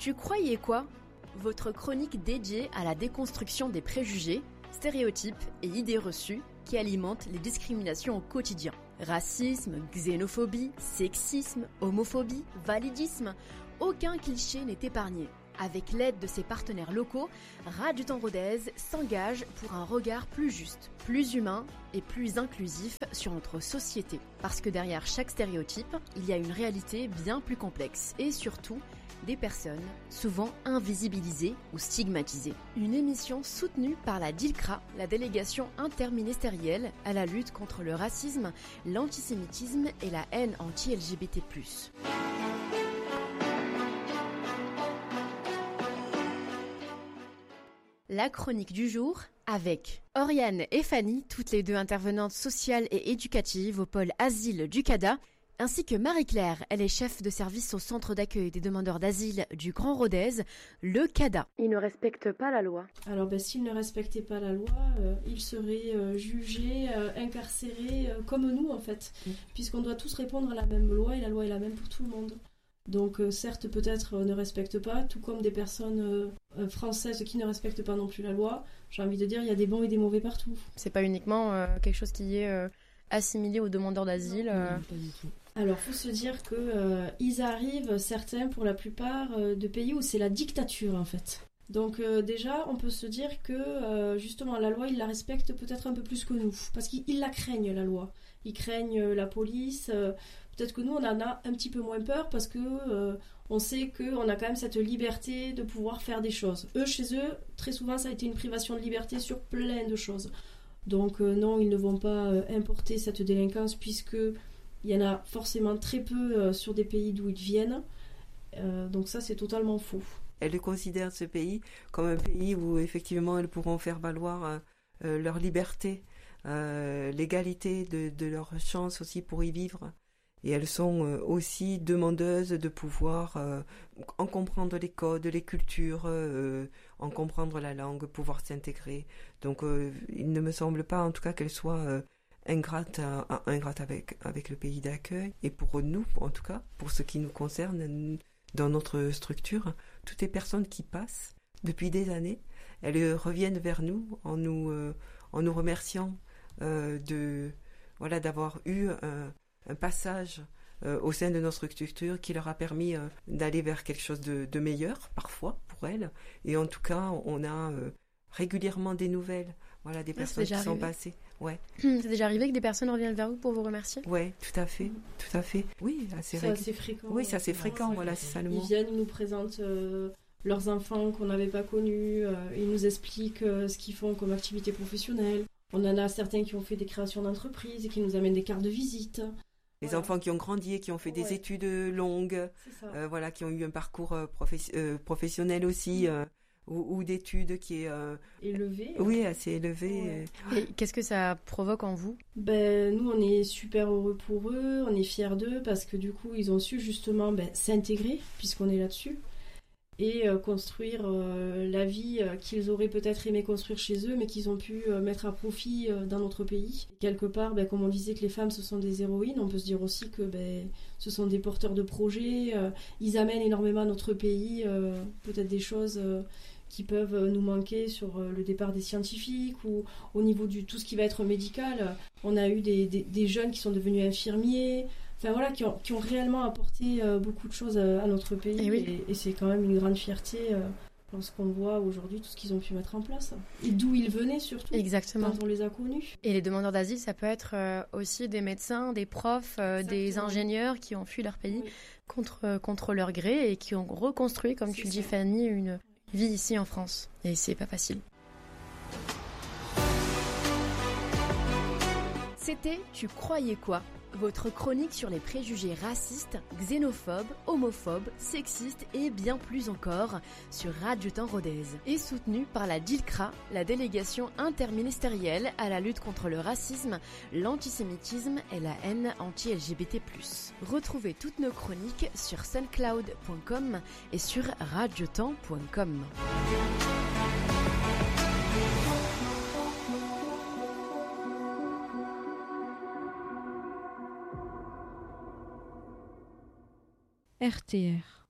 Tu croyais quoi ? Votre chronique dédiée à la déconstruction des préjugés, stéréotypes et idées reçues qui alimentent les discriminations au quotidien. Racisme, xénophobie, sexisme, homophobie, validisme, aucun cliché n'est épargné. Avec l'aide de ses partenaires locaux, Radio Temps Rodez s'engage pour un regard plus juste, plus humain et plus inclusif sur notre société. Parce que derrière chaque stéréotype, il y a une réalité bien plus complexe et surtout des personnes souvent invisibilisées ou stigmatisées. Une émission soutenue par la DILCRA, la délégation interministérielle à la lutte contre le racisme, l'antisémitisme et la haine anti-LGBT+. La chronique du jour avec Oriane et Fanny, toutes les deux intervenantes sociales et éducatives au pôle asile du CADA, ainsi que Marie-Claire, elle est chef de service au centre d'accueil des demandeurs d'asile du Grand Rodez, le CADA. Ils ne respectent pas la loi. Alors s'ils ne respectaient pas la loi, ils seraient jugés, incarcérés comme nous en fait, puisqu'on doit tous répondre à la même loi et la loi est la même pour tout le monde. Donc certes peut-être ne respectent pas, tout comme des personnes françaises qui ne respectent pas non plus la loi. J'ai envie de dire, il y a des bons et des mauvais partout. C'est pas uniquement quelque chose qui est assimilé aux demandeurs d'asile. Non, pas du tout. Alors faut se dire que ils arrivent, certains pour la plupart, de pays où c'est la dictature en fait. Donc déjà on peut se dire que justement la loi ils la respectent peut-être un peu plus que nous, parce qu'ils la craignent la loi. Ils craignent la police. Peut-être que nous on en a un petit peu moins peur parce que on sait qu'on a quand même cette liberté de pouvoir faire des choses. Eux chez eux très souvent ça a été une privation de liberté sur plein de choses. Donc non ils ne vont pas importer cette délinquance puisque il y en a forcément très peu sur des pays d'où ils viennent. Donc ça c'est totalement faux. Elles considèrent ce pays comme un pays où effectivement elles pourront faire valoir leur liberté, l'égalité de leur chance aussi pour y vivre. Et elles sont aussi demandeuses de pouvoir en comprendre les codes, les cultures, en comprendre la langue, pouvoir s'intégrer. Donc il ne me semble pas en tout cas qu'elles soient ingrates avec le pays d'accueil. Et pour nous, en tout cas, pour ce qui nous concerne, dans notre structure, toutes les personnes qui passent depuis des années, elles reviennent vers nous en nous remerciant d'avoir eu un passage au sein de notre structure qui leur a permis d'aller vers quelque chose de meilleur parfois pour elles. Et en tout cas, on a régulièrement des nouvelles, des personnes qui sont passées. Ouais. C'est déjà arrivé que des personnes reviennent vers vous pour vous remercier ? Ouais, tout à fait. Oui, assez fréquent. Oui, c'est assez fréquent, c'est ça le mot. Ils viennent, ils nous présentent leurs enfants qu'on n'avait pas connus, ils nous expliquent ce qu'ils font comme activité professionnelle. On en a certains qui ont fait des créations d'entreprises et qui nous amènent des cartes de visite. Les enfants qui ont grandi, qui ont fait des études longues, qui ont eu un parcours professionnel aussi, ou d'études qui est élevé. Oui, assez élevé. Ouais. Et qu'est-ce que ça provoque en vous ? Nous, on est super heureux pour eux, on est fiers d'eux parce que du coup, ils ont su justement s'intégrer puisqu'on est là-dessus et construire la vie qu'ils auraient peut-être aimé construire chez eux, mais qu'ils ont pu mettre à profit dans notre pays. Et quelque part, comme on disait que les femmes, ce sont des héroïnes, on peut se dire aussi que ce sont des porteurs de projets. Ils amènent énormément à notre pays, peut-être des choses qui peuvent nous manquer sur le départ des scientifiques ou au niveau du tout ce qui va être médical. On a eu des jeunes qui sont devenus infirmiers, qui ont réellement apporté beaucoup de choses à notre pays. Et c'est quand même une grande fierté lorsqu'on voit aujourd'hui tout ce qu'ils ont pu mettre en place. Et d'où ils venaient surtout. Exactement. Quand on les a connus. Et les demandeurs d'asile, ça peut être aussi des médecins, des profs, des ingénieurs qui ont fui leur pays contre leur gré et qui ont reconstruit, comme tu le dis Fanny, une vie ici en France. Et c'est pas facile. C'était Tu croyais quoi ? Votre chronique sur les préjugés racistes, xénophobes, homophobes, sexistes et bien plus encore sur Radio Temps Rodez. Et soutenue par la DILCRA, la délégation interministérielle à la lutte contre le racisme, l'antisémitisme et la haine anti-LGBT+. Retrouvez toutes nos chroniques sur suncloud.com et sur radiotemps.com. RTR